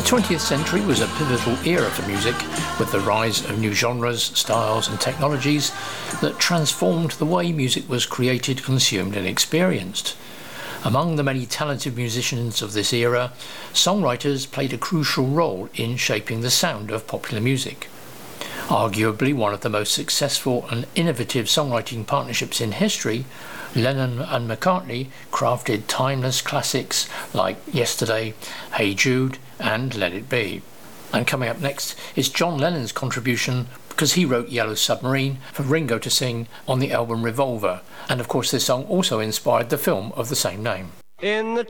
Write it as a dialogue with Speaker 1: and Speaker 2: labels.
Speaker 1: The 20th century was a pivotal era for music, with the rise of new genres, styles and technologies that transformed the way music was created, consumed and experienced. Among the many talented musicians of this era, songwriters played a crucial role in shaping the sound of popular music. Arguably one of the most successful and innovative songwriting partnerships in history, Lennon and McCartney crafted timeless classics like Yesterday, Hey Jude and Let It Be. And coming up next is John Lennon's contribution, because he wrote Yellow Submarine for Ringo to sing on the album Revolver, and of course this song also inspired the film of the same name.
Speaker 2: In the